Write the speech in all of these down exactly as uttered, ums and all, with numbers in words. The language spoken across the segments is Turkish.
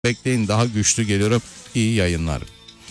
bekleyin, daha güçlü geliyorum. İyi yayınlar.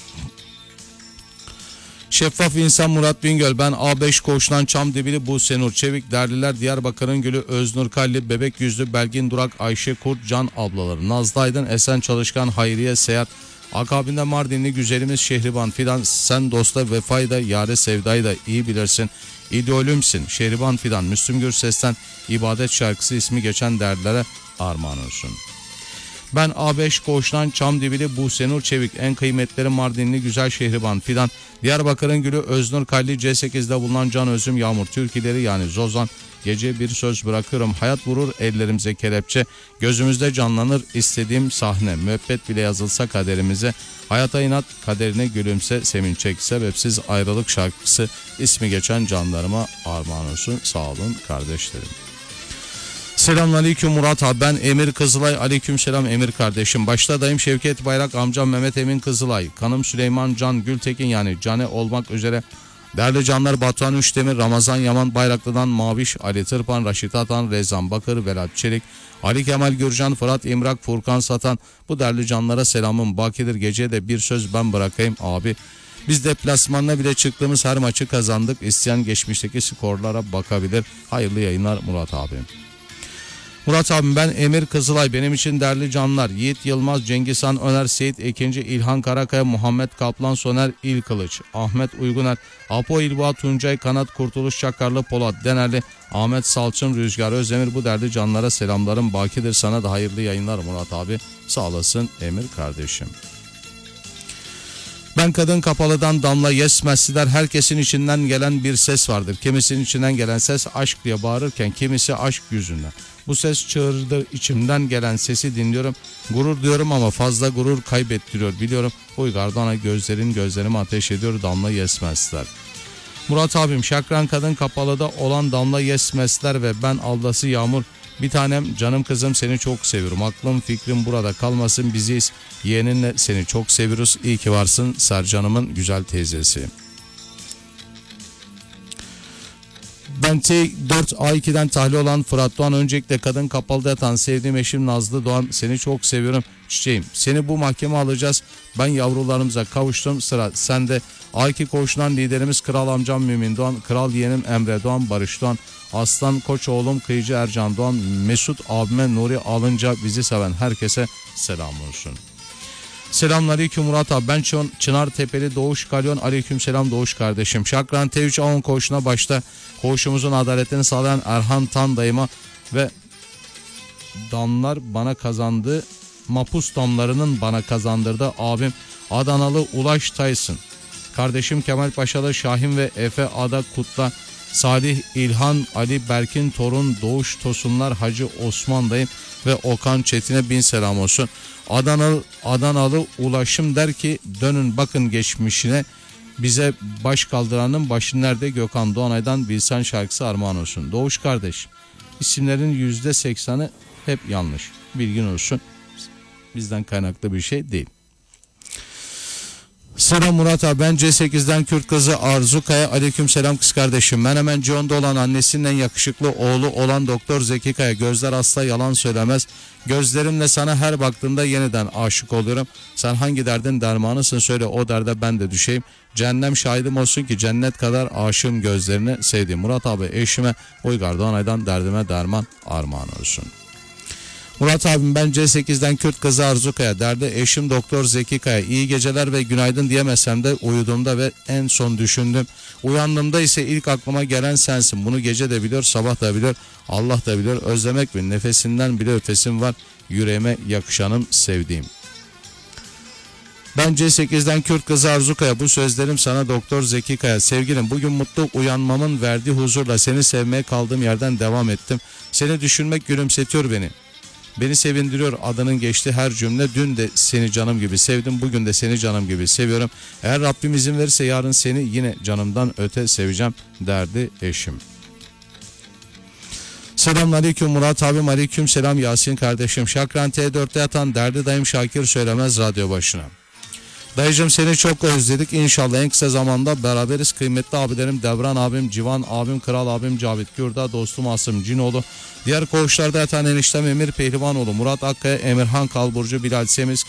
Şeffaf insan Murat Bingöl. Ben A beş Koğuş'tan Çamdibili Buse Nur Çevik, Derliler Diyarbakır'ın Gülü Öznur Kalli, Bebek Yüzlü Belgin Durak, Ayşe Kurt, Can ablaları, Nazlı Aydın, Esen Çalışkan, Hayriye Seyahat, akabinde Mardinli güzelimiz Şehriban Fidan. Sen dosta vefayı da yâre sevdayı da iyi bilirsin. İdolümsün Şehriban Fidan. Müslüm Gürses'ten ibadet şarkısı ismi geçen derlilere armağan olsun. Ben A beş Koğuş'tan Çamdibili Buse Nur Çevik, en kıymetleri Mardinli güzel Şehriban Fidan, Diyarbakır'ın Gülü Öznur Kalli, C sekizde bulunan Can Özüm Yağmur Türkileri yani Zozan, gece bir söz bırakıyorum, hayat vurur ellerimize kelepçe, gözümüzde canlanır istediğim sahne, müebbet bile yazılsa kaderimize, hayata inat kaderine gülümse sevinçek, sebepsiz ayrılık şarkısı ismi geçen canlarıma armağan olsun. Sağ olun kardeşlerim. Selamünaleyküm Murat abi, ben Emir Kızılay. Aleykümselam Emir kardeşim. Başta dayım Şevket Bayrak, amcam Mehmet Emin Kızılay, kanım Süleyman Can Gültekin yani Cane olmak üzere değerli canlar, Batuhan Üçdemir, Ramazan Yaman, Bayraklı'dan Maviş, Ali Tırpan, Raşit Atan, Rezan Bakır, Velat Çelik, Ali Kemal Gürcan, Fırat İmrak, Furkan Satan, bu değerli canlara selamım bakidir. Geceye de bir söz ben bırakayım abi. Biz deplasmanla bile çıktığımız her maçı kazandık. İsteyen geçmişteki skorlara bakabilir. Hayırlı yayınlar Murat abim. Murat abim, ben Emir Kızılay. Benim için değerli canlar Yiğit Yılmaz, Cengiz Han Öner, Seyit Ekinci, İlhan Karakaya, Muhammed Kaplan, Soner İlkılıç, Ahmet Uyguner, Apo İlboğa, Tuncay Kanat, Kurtuluş Çakarlı, Polat Denerli, Ahmet Salçın, Rüzgar Özdemir, bu değerli canlara selamlarım bakidir. Sana da hayırlı yayınlar Murat abi. Sağ olasın Emir kardeşim. Ben Kadın Kapalı'dan Damla Yesmezsiler. Herkesin içinden gelen bir ses vardır. Kimisinin içinden gelen ses aşk diye bağırırken kimisi aşk yüzünden. Bu ses çığırdı, içimden gelen sesi dinliyorum. Gurur diyorum ama fazla gurur kaybettiriyor biliyorum. Uygar'dan gözlerin gözlerime ateş ediyor Damla Yesmezler. Murat abim, Şakran Kadın Kapalı'da olan Damla Yesmezler ve ben ablası Yağmur. Bir tanem canım kızım, seni çok seviyorum. Aklım fikrim burada kalmasın, biziz. Yeğeninle seni çok seviyoruz. İyi ki varsın Sercan'ımın güzel teyzesi. Ben T dört A iki'den tahliye olan Fırat Doğan. Öncelikle Kadın Kapalı'da yatan sevdiğim eşim Nazlı Doğan. Seni çok seviyorum çiçeğim. Seni bu mahkeme alacağız. Ben yavrularımıza kavuştum, sıra sende. A iki Koğuş'tan liderimiz Kral amcam Mümin Doğan, Kral yeğenim Emre Doğan, Barış Doğan, Aslan Koç oğlum Kıyıcı Ercan Doğan, Mesut abime Nuri alınca bizi seven herkese selam olsun. Selamünaleyküm Murat abi, ben Çınar Tepeli Doğuş Kalyon. Aleykümselam Doğuş kardeşim. Şakran T üç A on Koğuşu'na başta koğuşumuzun adaletini sağlayan Erhan Tan dayıma ve damlar bana kazandı, mapus damlarının bana kazandırdı abim Adanalı Ulaş Taysın. Kardeşim Kemal Paşalı Şahin ve Efe Ada Kutla, Salih İlhan Ali Berkin Torun Doğuş Tosunlar, Hacı Osman dayım ve Okan Çetin'e bin selam olsun. Adanalı, Adanalı Ulaşım der ki dönün bakın geçmişine, bize baş kaldıranın başı nerede, Gökhan Doğanay'dan Bilsen şarkısı armağan olsun. Doğuş kardeş, isimlerin yüzde seksanı hep yanlış, bilgin olsun, bizden kaynaklı bir şey değil. Selam Murat abi, ben C sekizden Kürt kızı Arzu Kaya. Aleyküm selam kız kardeşim. Ben hemen Cion'da olan annesinin en yakışıklı oğlu olan Doktor Zeki Kaya. Gözler asla yalan söylemez. Gözlerimle sana her baktığımda yeniden aşık oluyorum. Sen hangi derdin dermanısın söyle, o derde ben de düşeyim. Cennem şahidim olsun ki cennet kadar aşığım gözlerini sevdiğim. Murat abi, eşime Uygar Doğanay'dan derdime derman armağan olsun. Murat abim, ben C sekizden Kürt kızı Arzu Kaya. Derdi eşim Doktor Zeki Kaya. İyi geceler ve günaydın diyemesem de uyuduğumda ve en son düşündüm. Uyandığımda ise ilk aklıma gelen sensin. Bunu gece de biliyor, sabah da biliyor, Allah da biliyor. Özlemek mi? Nefesinden bile ötesim var. Yüreğime yakışanım sevdiğim. Ben C sekizden Kürt kızı Arzu Kaya. Bu sözlerim sana Doktor Zeki Kaya. Sevgilim, bugün mutlu uyanmamın verdiği huzurla seni sevmeye kaldığım yerden devam ettim. Seni düşünmek gülümsetiyor beni. Beni sevindiriyor adının geçtiği her cümle. Dün de seni canım gibi sevdim, bugün de seni canım gibi seviyorum. Eğer Rabbim izin verirse yarın seni yine canımdan öte seveceğim derdi eşim. Selamünaleyküm Murat abim. Aleyküm selam Yasin kardeşim. Şakran T dörtte yatan derdi dayım Şakir Söylemez radyo başına. Dayıcım seni çok özledik. İnşallah en kısa zamanda beraberiz. Kıymetli abilerim Devran abim, Civan abim, Kral abim, Cavit Gürda, dostum Asım Cinoğlu. Diğer koğuşlarda yatan eniştem Emir Pehlivanoğlu, Murat Akkaya, Emirhan Kalburcu, Bilal Semiz,